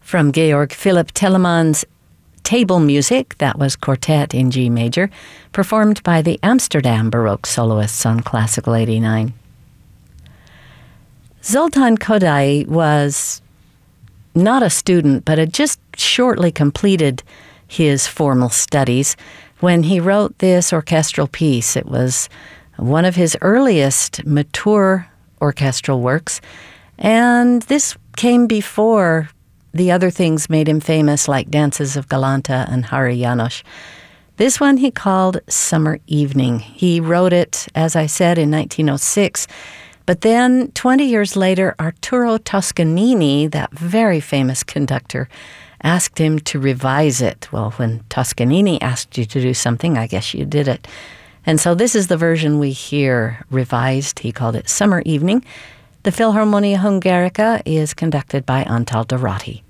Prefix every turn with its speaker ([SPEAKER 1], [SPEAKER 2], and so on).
[SPEAKER 1] From Georg Philipp Telemann's Table Music, that was Quartet in G major, performed by the Amsterdam Baroque soloists on Classical 89. Zoltán Kodály was not a student, but had just shortly completed his formal studies when he wrote this orchestral piece. It was one of his earliest mature orchestral works, and this came before the other things made him famous, like Dances of Galanta and Hari János. This one he called Summer Evening. He wrote it, as I said, in 1906. But then, 20 years later, Arturo Toscanini, that very famous conductor, asked him to revise it. Well, when Toscanini asked you to do something, I guess you did it. And so this is the version we hear revised. He called it Summer Evening. The Philharmonia Hungarica is conducted by Antal Dorati.